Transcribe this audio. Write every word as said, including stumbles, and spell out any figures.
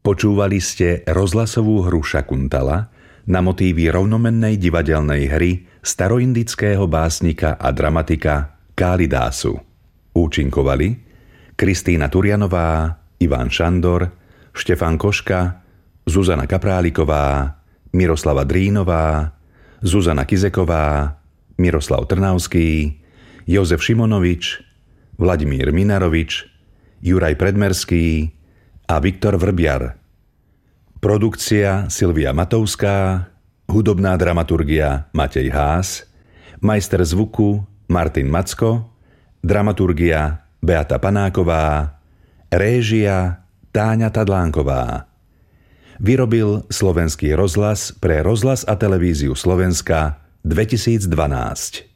Počúvali ste rozhlasovú hru Šakuntala na motívy rovnomennej divadelnej hry staroindického básnika a dramatika Kálidásu. Účinkovali Kristína Turianová, Ivan Šandor, Štefan Koška, Zuzana Kapráliková, Miroslava Drínová, Zuzana Kizeková, Miroslav Trnavský, Jozef Šimonovič, Vladimír Minarovič, Juraj Predmerský a Viktor Vrbiar. Produkcia Silvia Matovská, hudobná dramaturgia Matej Ház, majster zvuku Martin Macko, dramaturgia Beata Panáková, réžia Táňa Tadlánková. Vyrobil Slovenský rozhlas pre Rozhlas a televíziu Slovenska dvetisícdvanásť.